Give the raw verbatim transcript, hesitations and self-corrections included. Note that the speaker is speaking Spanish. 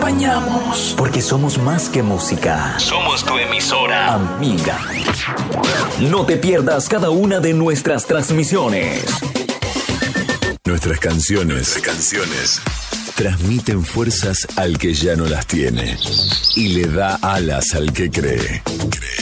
acompañamos. Porque somos más que música. Somos tu emisora amiga. No te pierdas cada una de nuestras transmisiones. Nuestras canciones, nuestras canciones transmiten fuerzas al que ya no las tiene y le da alas al que cree. cree.